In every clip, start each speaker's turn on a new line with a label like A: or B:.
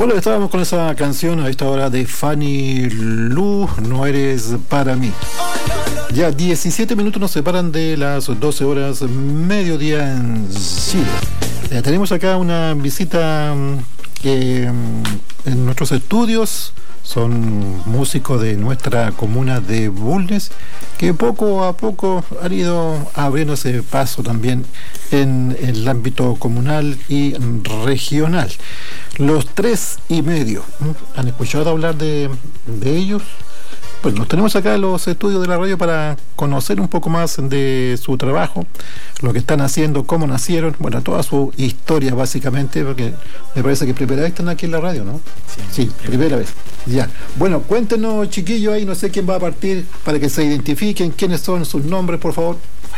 A: Bueno, estábamos con esa canción a esta hora de Fanny Lu, No eres para mí. Ya 17 minutos nos separan de las 12 horas mediodía en Chile. Tenemos acá una visita en nuestros estudios. Son músicos de nuestra comuna de Bulnes que poco a poco han ido abriéndose paso también en el ámbito comunal y regional. Los 3:30, ¿han escuchado hablar de ellos? Pues los tenemos acá en los estudios de la radio para conocer un poco más de su trabajo, lo que están haciendo, cómo nacieron, bueno, toda su historia básicamente, porque me parece que primera vez están aquí en la radio, ¿no? Sí, primera vez. Ya. Bueno, cuéntenos, chiquillos, ahí no sé quién va a partir para que se identifiquen, quiénes son sus nombres, por favor.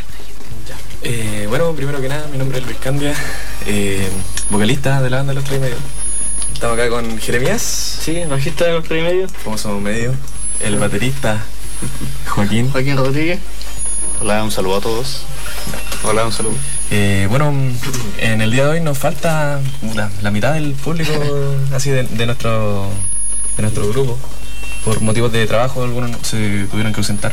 B: Bueno, primero que nada, mi nombre es Luis Candia, vocalista de la banda Los 3:30. Estamos acá con Jeremías.
C: Sí, bajista de Los 3:30.
B: Famoso medio. El baterista Joaquín
C: Rodríguez.
D: Hola, un saludo a todos. Hola, un saludo.
B: Bueno, en el día de hoy nos falta la mitad del público así de nuestro grupo. Por motivos de trabajo algunos se tuvieron que ausentar.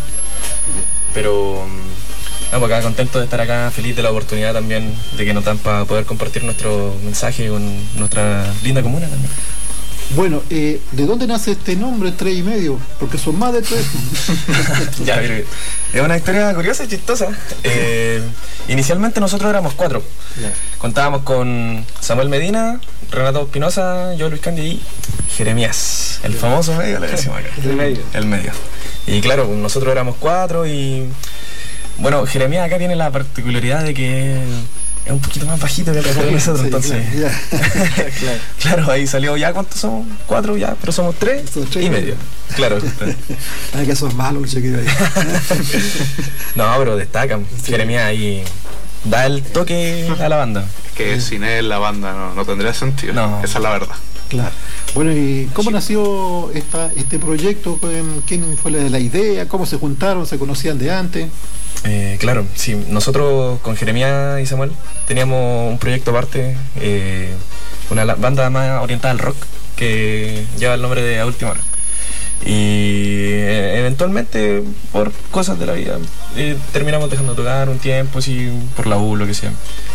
B: Pero estamos acá contentos de estar acá, feliz de la oportunidad también de que nos dan para poder compartir nuestro mensaje con nuestra linda comuna también.
A: Bueno, ¿de dónde nace este nombre 3:30? Porque son más de 3.
B: Ya, mire, es una historia curiosa y chistosa. Inicialmente nosotros éramos 4. Yeah. Contábamos con Samuel Medina, Renato Espinosa, yo Luis Candia y Jeremías, el famoso medio, le decimos acá. El medio. Y claro, nosotros éramos 4 y bueno, Jeremías acá tiene la particularidad de que es un poquito más bajito que el de nosotros, sí, entonces. Claro, ahí salió, ya ¿cuántos somos? 4 ya, pero somos 3 y medio. Claro.
A: Ay, que sos malo, chiquillo ahí.
B: No, pero destacan. Sí. Jeremías ahí da el toque a la banda.
D: Es que sin él la banda no tendría sentido. No. Esa es la verdad.
A: Claro. Bueno, ¿y cómo nació este proyecto? ¿Quién fue la idea? ¿Cómo se juntaron? ¿Se conocían de antes?
B: Claro, sí. Nosotros con Jeremías y Samuel teníamos un proyecto aparte, una banda más orientada al rock que lleva el nombre de A Última Hora. Y eventualmente, por cosas de la vida, terminamos dejando tocar un tiempo, así, por la U, lo que sea.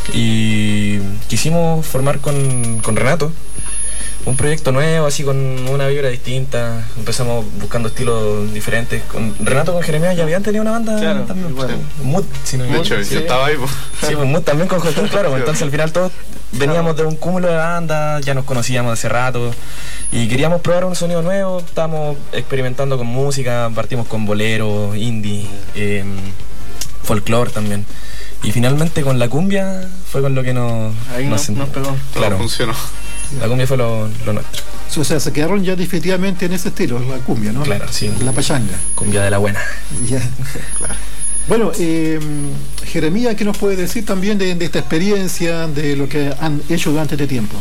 B: Y quisimos formar con Renato un proyecto nuevo, así con una vibra distinta. Empezamos buscando estilos diferentes. Con Renato, con Jeremías ya habían tenido una banda, claro, también. Bueno, Mood, si no me
D: equivoco. De hecho, yo estaba ahí.
B: Sí, pues Mood también con Joaquín, claro. Entonces al final todos veníamos de un cúmulo de bandas, ya nos conocíamos hace rato y queríamos probar un sonido nuevo. Estábamos experimentando con música, partimos con bolero, indie, folclore también. Y finalmente con la cumbia fue con lo que nos
D: pegó. Claro, todo funcionó.
B: La cumbia fue lo nuestro.
A: O sea, se quedaron ya definitivamente en ese estilo, la cumbia, ¿no?
B: Claro, sí.
A: La pachanga.
B: Cumbia de la buena.
A: Ya. Claro. Bueno, Jeremías, ¿qué nos puede decir también de esta experiencia, de lo que han hecho durante este tiempo?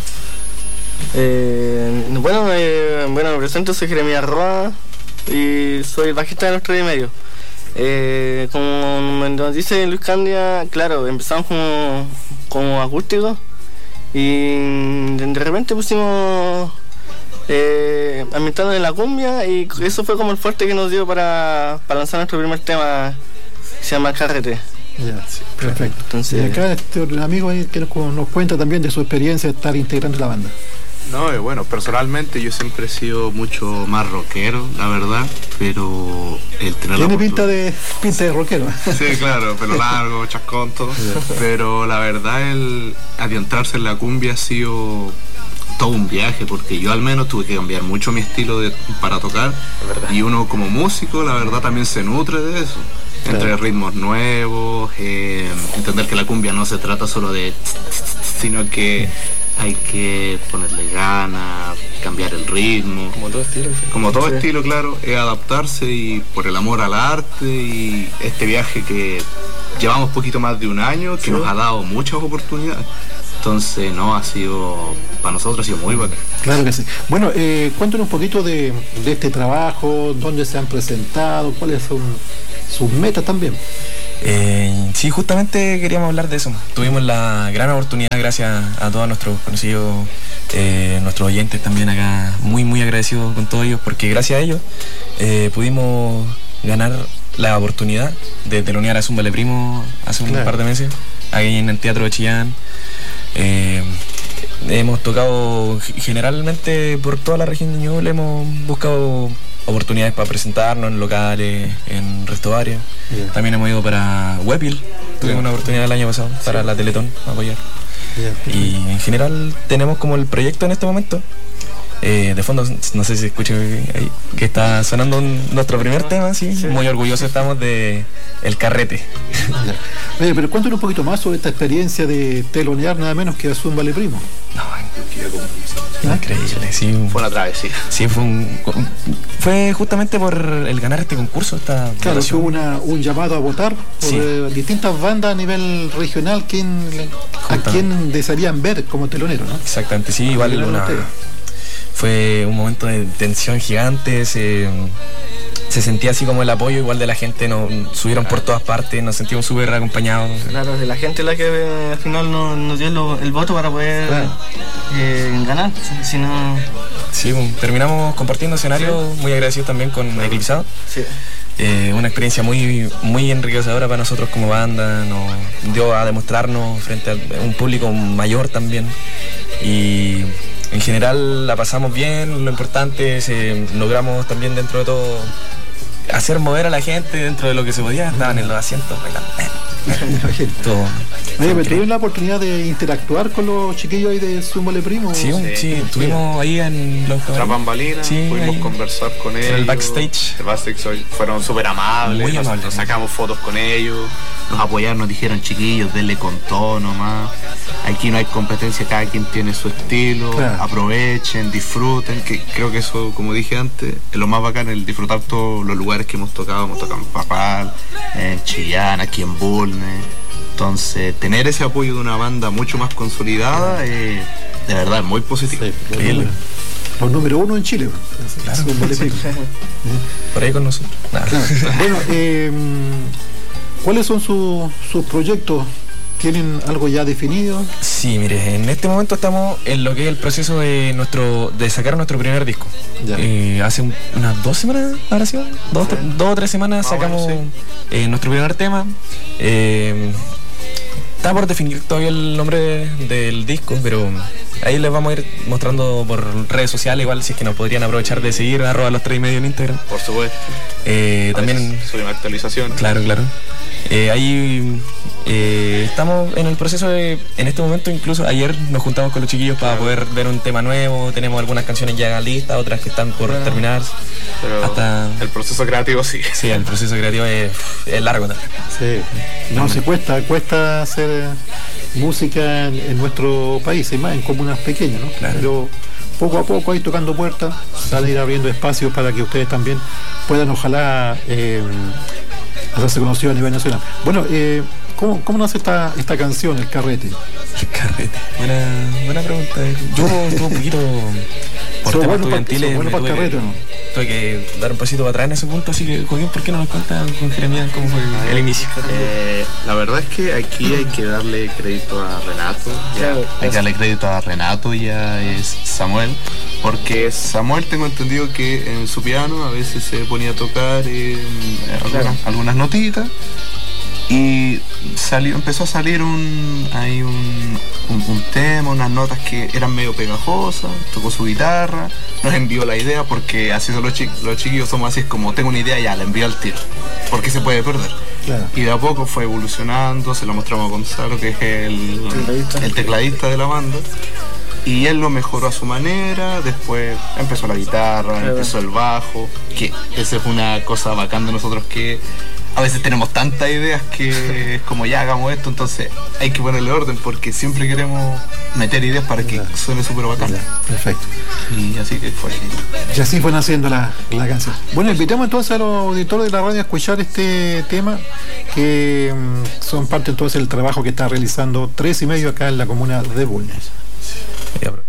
C: Bueno, me presento, soy Jeremías Roa y soy bajista de Los 3:30. Como nos dice Luis Candia, claro, empezamos como acústicos. Y de repente pusimos ambientando en la cumbia y eso fue como el fuerte que nos dio para lanzar nuestro primer tema, que se llama Carrete.
A: Yeah, sí, perfecto. Entonces, y acá un amigo ahí que nos cuenta también de su experiencia de estar integrando la banda.
D: No, bueno, personalmente yo siempre he sido mucho más rockero, la verdad, pero el tener
A: tiene pinta de rockero.
D: Sí, claro, pelo largo, chascón, todo. Pero la verdad, el adentrarse en la cumbia ha sido todo un viaje, porque yo al menos tuve que cambiar mucho mi estilo para tocar, y uno como músico, la verdad, también se nutre de eso. Entre ritmos nuevos, entender que la cumbia no se trata solo de sino que hay que ponerle ganas, cambiar el ritmo.
B: Como todo estilo.
D: Como todo estilo, claro, es adaptarse y por el amor al arte y este viaje que llevamos poquito más de un año, que nos ha dado muchas oportunidades. Entonces, ha sido, para nosotros ha sido muy bacán.
A: Claro que sí. Bueno, cuéntanos un poquito de este trabajo, dónde se han presentado, cuáles son sus metas también.
B: Sí, justamente queríamos hablar de eso. Tuvimos la gran oportunidad, gracias a todos nuestros conocidos nuestros oyentes también acá, muy agradecidos con todos ellos, porque gracias a ellos pudimos ganar la oportunidad de telonear a Zumba Le Primo hace un par de meses, ahí en el Teatro de Chillán. Hemos tocado generalmente por toda la región de Ñuble, hemos buscado oportunidades para presentarnos en locales, en restaurantes. También hemos ido para Webil, tuvimos una oportunidad el año pasado para la Teletón a apoyar. Y en general tenemos como el proyecto en este momento. De fondo, no sé si se escucha ahí, que está sonando nuestro primer tema, sí. Muy orgullosos estamos de El Carrete.
A: Oye, pero cuéntanos un poquito más sobre esta experiencia de telonear nada menos que a Zumba Le Primo.
B: Increíble, sí.
D: Fue una travesía.
B: Sí, fue justamente por el ganar este concurso.
A: Claro, hubo un llamado a votar por distintas bandas a nivel regional a quien desearían ver como telonero, ¿no?
B: Exactamente, sí, igual fue un momento de tensión gigante, se sentía así como el apoyo igual de la gente, nos subieron por todas partes, nos sentimos súper acompañados.
C: Claro, de la gente la que al final nos dio el voto para poder ganar, si no...
B: Sí, terminamos compartiendo escenario, muy agradecidos también con Eclipsado. Sí. Una experiencia muy enriquecedora para nosotros como banda, nos dio a demostrarnos frente a un público mayor también, y en general la pasamos bien. Lo importante es logramos también dentro de todo hacer mover a la gente dentro de lo que se podía. Estaban en los asientos bailando.
A: Oye, ¿me tuvieron la oportunidad de interactuar con los chiquillos ahí de Zumba Le Primo?
B: Sí, estuvimos ahí en los
D: bambalinas, pudimos conversar con ellos.
B: En el backstage.
D: Fueron súper amables,
B: muy amables.
D: Nos sacamos fotos con ellos, nos apoyaron, nos dijeron chiquillos, denle con todo nomás. Aquí no hay competencia, cada quien tiene su estilo, aprovechen, disfruten, que creo que eso, como dije antes, es lo más bacán, el disfrutar todos los lugares que hemos tocado en Papal, en Chillán, aquí en Bulnes. Entonces, tener ese apoyo de una banda mucho más consolidada, de verdad, es muy positivo.
A: Sí, los número 1 en Chile. Claro.
B: Por ahí con nosotros.
A: Claro. Bueno, ¿cuáles son sus proyectos? ¿Tienen algo ya definido?
B: Sí, mire, en este momento estamos en lo que es el proceso de sacar nuestro primer disco. Hace unas 2 semanas, ¿habrá sido? 2 o 3 semanas sacamos nuestro primer tema. Está por definir todavía el nombre del disco, pero ahí les vamos a ir mostrando por redes sociales, igual si es que nos podrían aprovechar de seguir @los3y medio en Instagram.
D: Por supuesto.
B: También
D: subimos actualización.
B: Claro. Ahí estamos en el proceso de, en este momento incluso ayer nos juntamos con los chiquillos para poder ver un tema nuevo. Tenemos algunas canciones ya listas, otras que están por terminar.
D: Pero hasta el proceso creativo sí.
B: Sí, el proceso creativo es largo también.
A: Sí. No, sí cuesta hacer música en nuestro país, y más en comunas pequeñas, ¿no?
B: Claro.
A: Pero poco a poco ahí tocando puertas, van a ir abriendo espacios para que ustedes también puedan ojalá hacerse conocidos a nivel nacional. Bueno, ¿cómo nace esta canción, El Carrete?
B: El Carrete, buena pregunta. Yo estuve un poquito por temas estudiantiles, tuve que dar un pasito para atrás en ese punto, así que Joaquín, ¿por qué no nos cuentas con Jeremías cómo fue el inicio?
D: La verdad es que aquí hay que darle crédito a Renato. Hay que darle crédito a Renato y a Samuel, porque Samuel tengo entendido que en su piano a veces se ponía a tocar algunas notitas, y empezó a salir un tema, unas notas que eran medio pegajosas. Tocó su guitarra, nos envió la idea, porque así son los chiquillos, somos así, es como tengo una idea, ya la envío al tiro, porque se puede perder. Claro. Y de a poco fue evolucionando, se lo mostramos a Gonzalo, que es el tecladista de la banda, y él lo mejoró a su manera. Después empezó la guitarra, empezó el bajo, que esa es una cosa bacán de nosotros, que a veces tenemos tantas ideas que es como ya hagamos esto, entonces hay que ponerle orden, porque siempre queremos meter ideas para que suene súper bacán.
A: Perfecto.
D: Y así que fue.
A: Y así fue naciendo la canción. Bueno, invitamos entonces a los auditores de la radio a escuchar este tema, que son parte entonces del trabajo que está realizando 3 y medio acá en la comuna de Bulnes.
B: Sí.